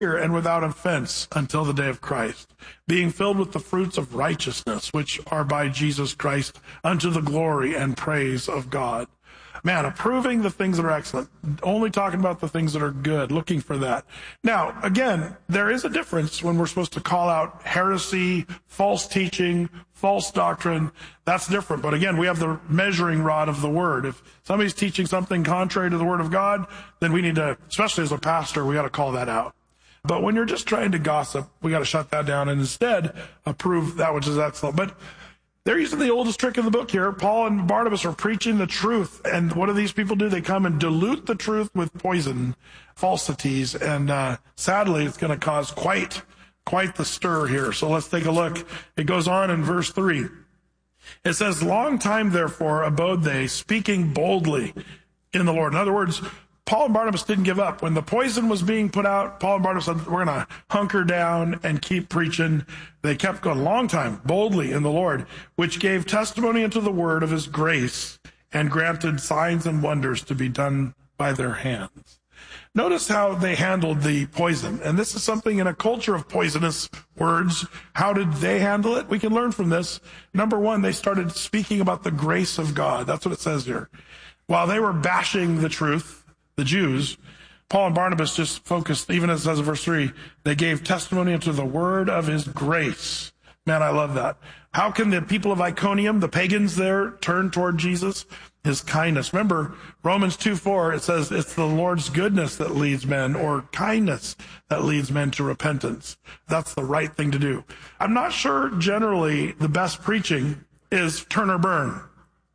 and without offense until the day of Christ, being filled with the fruits of righteousness, which are by Jesus Christ, unto the glory and praise of God. Man, approving the things that are excellent, only talking about the things that are good, looking for that. Now, again, there is a difference when we're supposed to call out heresy, false teaching, false doctrine. That's different. But again, we have the measuring rod of the word. If somebody's teaching something contrary to the word of God, then we need to, especially as a pastor, we got to call that out. But when you're just trying to gossip, we got to shut that down and instead approve that which is excellent. But they're using the oldest trick in the book here. Paul and Barnabas are preaching the truth. And what do these people do? They come and dilute the truth with poison, falsities. And sadly, it's going to cause quite the stir here. So let's take a look. It goes on in verse 3. It says, long time, therefore, abode they, speaking boldly in the Lord. In other words, Paul and Barnabas didn't give up. When the poison was being put out, Paul and Barnabas said, we're going to hunker down and keep preaching. They kept going a long time, boldly in the Lord, which gave testimony unto the word of his grace and granted signs and wonders to be done by their hands. Notice how they handled the poison. And this is something in a culture of poisonous words. How did they handle it? We can learn from this. Number one, they started speaking about the grace of God. That's what it says here. While they were bashing the truth, the Jews, Paul and Barnabas just focused, even as it says in verse 3, they gave testimony unto the word of his grace. Man, I love that. How can the people of Iconium, the pagans there, turn toward Jesus? His kindness. Remember, Romans 2:4, it says it's the Lord's goodness that leads men, or kindness that leads men to repentance. That's the right thing to do. I'm not sure generally the best preaching is turn or burn.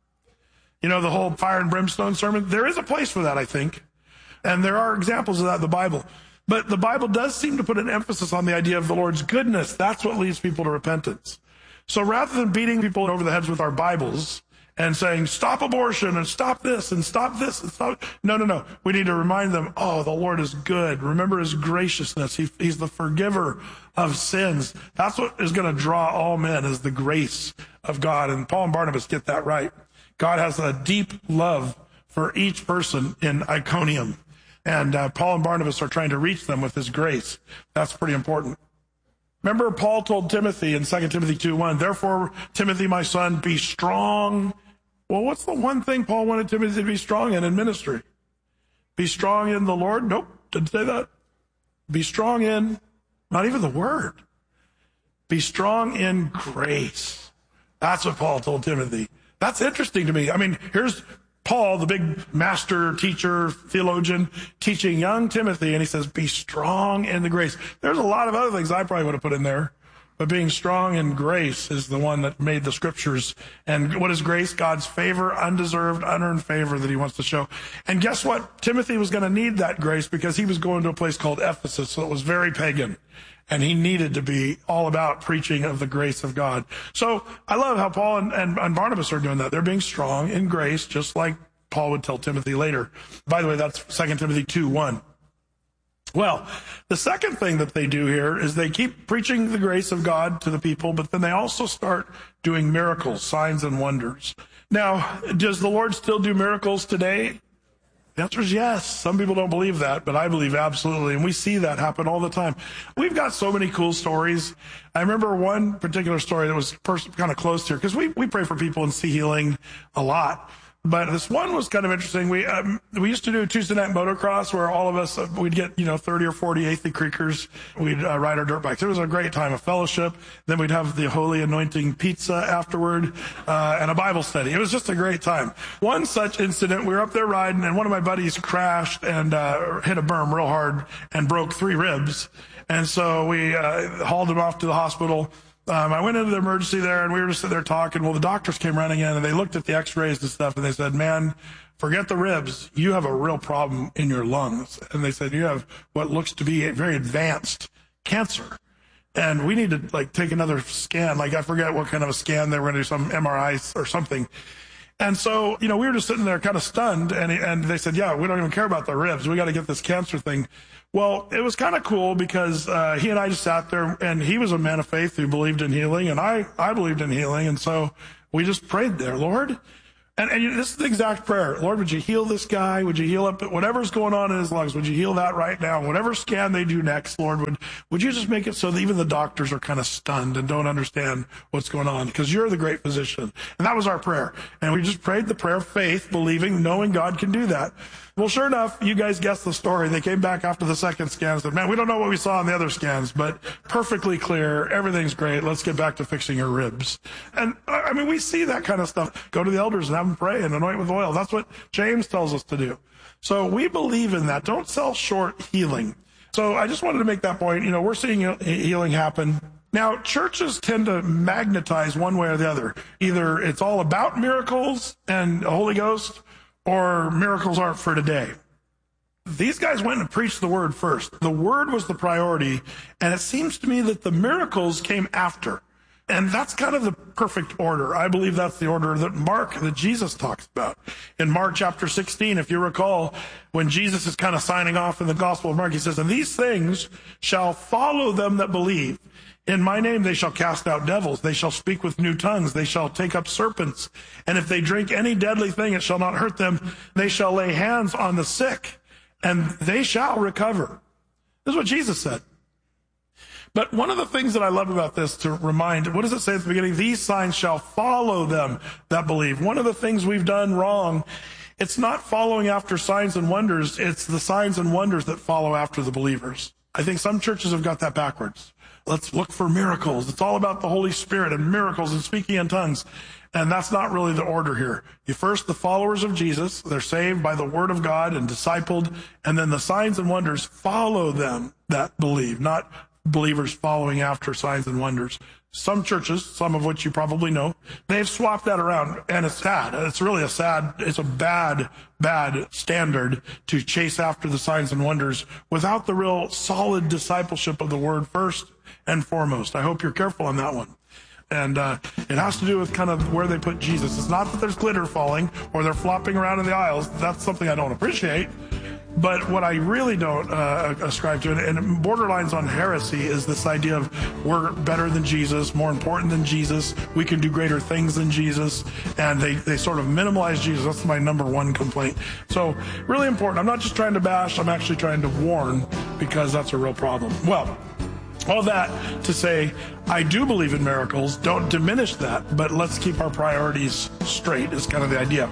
You know, the whole fire and brimstone sermon. There is a place for that, I think. And there are examples of that in the Bible. But the Bible does seem to put an emphasis on the idea of the Lord's goodness. That's what leads people to repentance. So rather than beating people over the heads with our Bibles and saying, stop abortion and stop this and stop this and stop. No. We need to remind them, oh, the Lord is good. Remember his graciousness. He's the forgiver of sins. That's what is going to draw all men, is the grace of God. And Paul and Barnabas get that right. God has a deep love for each person in Iconium. And Paul and Barnabas are trying to reach them with his grace. That's pretty important. Remember, Paul told Timothy in 2 Timothy 2:1, therefore, Timothy, my son, be strong. Well, what's the one thing Paul wanted Timothy to be strong in ministry? Be strong in the Lord? Nope, didn't say that. Be strong in, not even the word. Be strong in grace. That's what Paul told Timothy. That's interesting to me. I mean, here's Paul, the big master, teacher, theologian, teaching young Timothy, and he says, be strong in the grace. There's a lot of other things I probably would have put in there, but being strong in grace is the one that made the scriptures. And what is grace? God's favor, undeserved, unearned favor that he wants to show. And guess what? Timothy was going to need that grace because he was going to a place called Ephesus, so it was very pagan. And he needed to be all about preaching of the grace of God. So I love how Paul and Barnabas are doing that. They're being strong in grace, just like Paul would tell Timothy later. By the way, that's 2 Timothy 2:1. Well, the second thing that they do here is they keep preaching the grace of God to the people, but then they also start doing miracles, signs and wonders. Now, does the Lord still do miracles today? The answer is yes. Some people don't believe that, but I believe absolutely. And we see that happen all the time. We've got so many cool stories. I remember one particular story that was kind of close here, because we pray for people and see healing a lot. But this one was kind of interesting. We used to do Tuesday night motocross where all of us, we'd get, 30 or 40 Athey Creekers. We'd ride our dirt bikes. It was a great time of fellowship. Then we'd have the Holy Anointing pizza afterward, and a Bible study. It was just a great time. One such incident, we were up there riding, and one of my buddies crashed and hit a berm real hard and broke 3 ribs. And so we hauled him off to the hospital. I went into the emergency there, and we were just sitting there talking. Well, the doctors came running in, and they looked at the x-rays and stuff, and they said, man, forget the ribs. You have a real problem in your lungs. And they said, you have what looks to be a very advanced cancer. And we need to, take another scan. I forget what kind of a scan. They were going to do some MRI or something. And so, we were just sitting there kind of stunned, and they said, yeah, we don't even care about the ribs. We got to get this cancer thing. Well, it was kind of cool because he and I just sat there, and he was a man of faith who believed in healing, and I believed in healing. And so we just prayed there, Lord, And this is the exact prayer. Lord, would you heal this guy? Would you heal up whatever's going on in his lungs? Would you heal that right now? Whatever scan they do next, Lord, would you just make it so that even the doctors are kind of stunned and don't understand what's going on? Because you're the great physician. And that was our prayer. And we just prayed the prayer of faith, believing, knowing God can do that. Well, sure enough, you guys guessed the story. They came back after the second scan and said, man, we don't know what we saw in the other scans, but perfectly clear. Everything's great. Let's get back to fixing your ribs. And I mean, we see that kind of stuff. Go to the elders and have them pray and anoint with oil. That's what James tells us to do. So we believe in that. Don't sell short healing. So I just wanted to make that point. We're seeing healing happen. Now, churches tend to magnetize one way or the other. Either it's all about miracles and the Holy Ghost, or miracles aren't for today. These guys went and preached the word first. The word was the priority, and it seems to me that the miracles came after. And that's kind of the perfect order. I believe that's the order that Jesus talks about. In Mark chapter 16, if you recall, when Jesus is kind of signing off in the Gospel of Mark, he says, and these things shall follow them that believe. In my name they shall cast out devils. They shall speak with new tongues. They shall take up serpents. And if they drink any deadly thing, it shall not hurt them. They shall lay hands on the sick, and they shall recover. This is what Jesus said. But one of the things that I love about this, to remind, what does it say at the beginning? These signs shall follow them that believe. One of the things we've done wrong, it's not following after signs and wonders. It's the signs and wonders that follow after the believers. I think some churches have got that backwards. Let's look for miracles. It's all about the Holy Spirit and miracles and speaking in tongues. And that's not really the order here. You first, the followers of Jesus, they're saved by the word of God and discipled. And then the signs and wonders follow them that believe, not believers following after signs and wonders. Some churches, some of which you probably know, they've swapped that around, and it's sad. It's really it's a bad standard to chase after the signs and wonders without the real solid discipleship of the word first and foremost. I hope you're careful on that one. And it has to do with kind of where they put Jesus. It's not that there's glitter falling or they're flopping around in the aisles. That's something I don't appreciate. But what I really don't ascribe to, and borderlines on heresy, is this idea of we're better than Jesus, more important than Jesus, we can do greater things than Jesus, and they sort of minimalize Jesus. That's my number one complaint. So really important. I'm not just trying to bash, I'm actually trying to warn, because that's a real problem. Well, all that to say, I do believe in miracles. Don't diminish that, but let's keep our priorities straight is kind of the idea.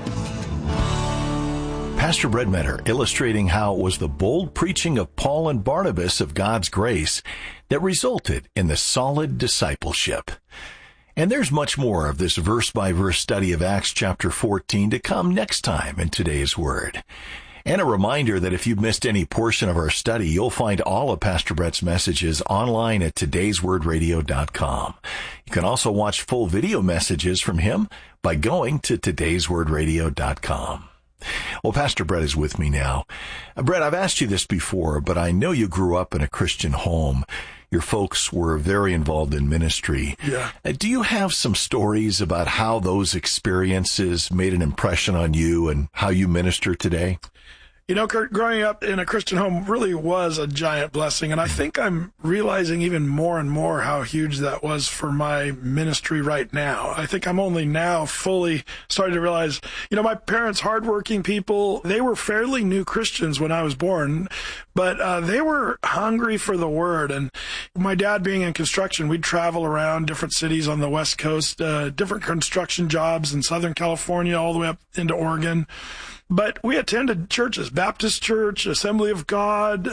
Pastor Breadmetter illustrating how it was the bold preaching of Paul and Barnabas of God's grace that resulted in the solid discipleship. And there's much more of this verse-by-verse study of Acts chapter 14 to come next time in today's Word. And a reminder that if you've missed any portion of our study, you'll find all of Pastor Brett's messages online at todayswordradio.com. You can also watch full video messages from him by going to todayswordradio.com. Well, Pastor Brett is with me now. Brett, I've asked you this before, but I know you grew up in a Christian home. Your folks were very involved in ministry. Yeah. Do you have some stories about how those experiences made an impression on you and how you minister today? You know, Kurt, growing up in a Christian home really was a giant blessing, and I think I'm realizing even more and more how huge that was for my ministry right now. I think I'm only now fully starting to realize, you know, my parents, hardworking people, they were fairly new Christians when I was born, but they were hungry for the Word. And my dad being in construction, we'd travel around different cities on the West Coast, different construction jobs in Southern California all the way up into Oregon. But we attended churches, Baptist Church, Assembly of God,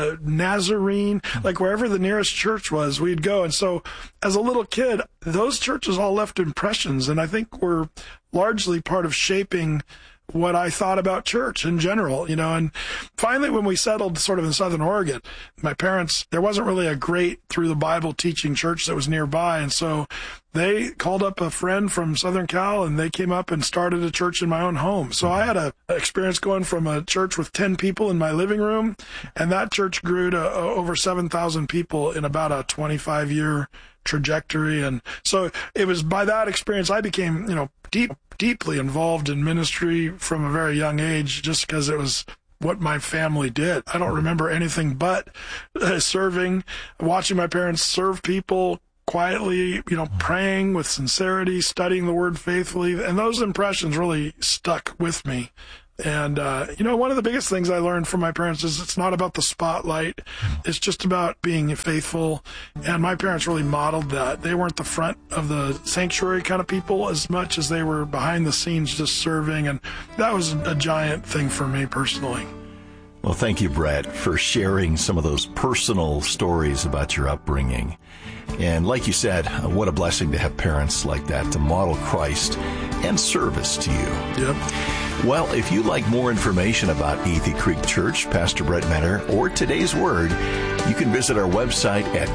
Nazarene, like wherever the nearest church was, we'd go. And so as a little kid, those churches all left impressions, and I think were largely part of shaping what I thought about church in general, you know. And finally, when we settled sort of in Southern Oregon, my parents, there wasn't really a great through the Bible teaching church that was nearby. And so they called up a friend from Southern Cal, and they came up and started a church in my own home. So I had an experience going from a church with 10 people in my living room, and that church grew to over 7,000 people in about a 25-year trajectory. And so it was by that experience I became, you know, deeply involved in ministry from a very young age, just because it was what my family did. I don't remember anything but serving, watching my parents serve people, quietly, praying with sincerity, studying the Word faithfully. And those impressions really stuck with me. And, one of the biggest things I learned from my parents is it's not about the spotlight. It's just about being faithful. And my parents really modeled that. They weren't the front of the sanctuary kind of people as much as they were behind the scenes just serving. And that was a giant thing for me personally. Well, thank you, Brett, for sharing some of those personal stories about your upbringing. And like you said, what a blessing to have parents like that to model Christ and service to you. Yep. Well, if you'd like more information about Athey Creek Church, Pastor Brett Meador, or Today's Word, you can visit our website at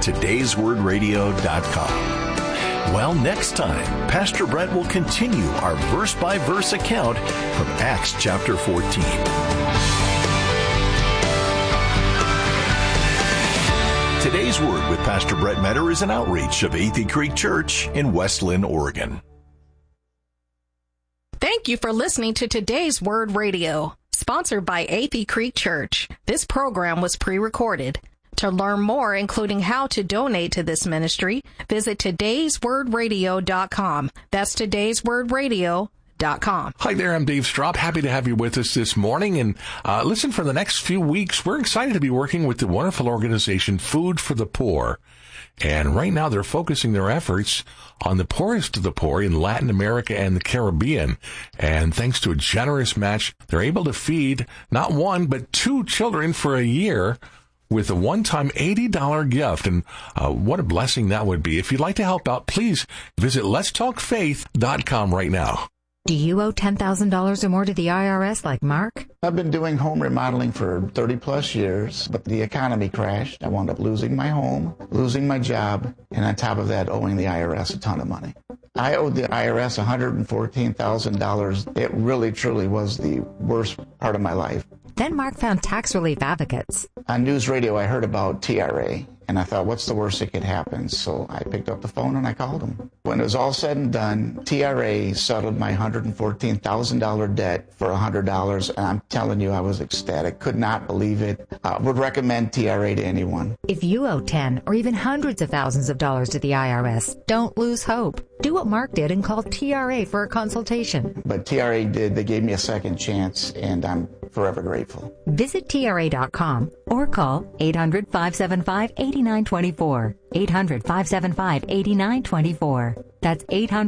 today'swordradio.com. Well, next time, Pastor Brett will continue our verse-by-verse account from Acts chapter 14. Today's Word with Pastor Brett Meador is an outreach of Athey Creek Church in West Linn, Oregon. Thank you for listening to Today's Word Radio, sponsored by Athey Creek Church. This program was pre-recorded. To learn more, including how to donate to this ministry, visit today'swordradio.com. That's today'swordradio.com. Hi there, I'm Dave Straub. Happy to have you with us this morning. And listen, for the next few weeks, we're excited to be working with the wonderful organization Food for the Poor. And right now they're focusing their efforts on the poorest of the poor in Latin America and the Caribbean. And thanks to a generous match, they're able to feed not one, but 2 children for a year with a one-time $80 gift. And what a blessing that would be. If you'd like to help out, please visit letstalkfaith.com right now. Do you owe $10,000 or more to the IRS like Mark? I've been doing home remodeling for 30-plus years, but the economy crashed. I wound up losing my home, losing my job, and on top of that, owing the IRS a ton of money. I owed the IRS $114,000. It really, truly was the worst part of my life. Then Mark found tax relief advocates. On news radio, I heard about TRA, and I thought, what's the worst that could happen? So I picked up the phone and I called them. When it was all said and done, TRA settled my $114,000 debt for $100, and I'm telling you, I was ecstatic. Could not believe it. Would recommend TRA to anyone. If you owe 10 or even hundreds of thousands of dollars to the IRS, don't lose hope. Do what Mark did and call TRA for a consultation. But TRA did. They gave me a second chance, and I'm forever grateful. Visit TRA.com or call 800-575-8924. 800-575-8924. That's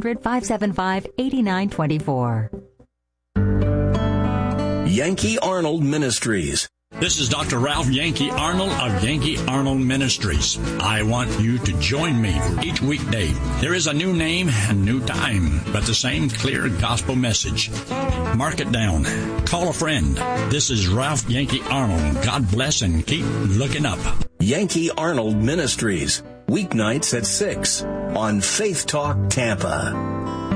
800-575-8924. Yankee Arnold Ministries. This is Dr. Ralph Yankee Arnold of Yankee Arnold Ministries. I want you to join me for each weekday. There is a new name and new time, but the same clear gospel message. Mark it down. Call a friend. This is Ralph Yankee Arnold. God bless and keep looking up. Yankee Arnold Ministries. Weeknights at 6 on Faith Talk Tampa.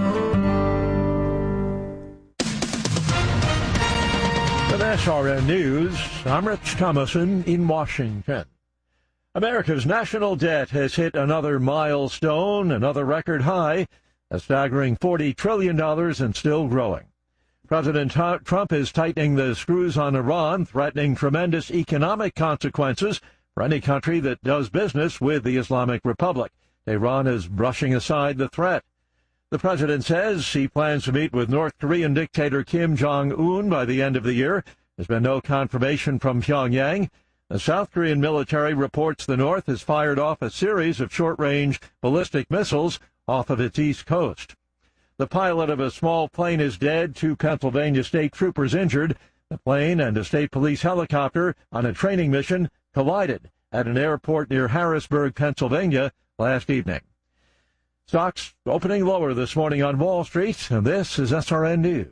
With SRN News, I'm Rich Thomason in Washington. America's national debt has hit another milestone, another record high, a staggering $40 trillion and still growing. President Trump is tightening the screws on Iran, threatening tremendous economic consequences for any country that does business with the Islamic Republic. Iran is brushing aside the threat. The president says he plans to meet with North Korean dictator Kim Jong-un by the end of the year. There's been no confirmation from Pyongyang. The South Korean military reports the North has fired off a series of short-range ballistic missiles off of its east coast. The pilot of a small plane is dead, 2 Pennsylvania state troopers injured. The plane and a state police helicopter on a training mission collided at an airport near Harrisburg, Pennsylvania, last evening. Stocks opening lower this morning on Wall Street, and this is SRN News.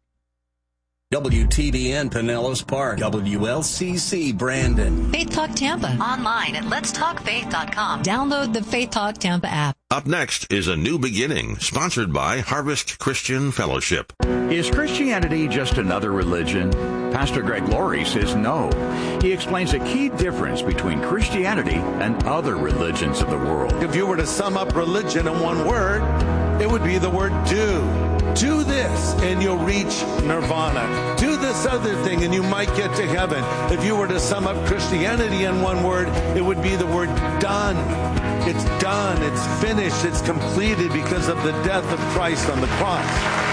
WTBN Pinellas Park, WLCC Brandon. Faith Talk Tampa. Online at letstalkfaith.com. Download the Faith Talk Tampa app. Up next is A New Beginning, sponsored by Harvest Christian Fellowship. Is Christianity just another religion? Pastor Greg Laurie says no. He explains a key difference between Christianity and other religions of the world. If you were to sum up religion in one word, it would be the word do. Do this and you'll reach nirvana. Do this other thing and you might get to heaven. If you were to sum up Christianity in one word, it would be the word done. It's done. It's finished. It's completed because of the death of Christ on the cross.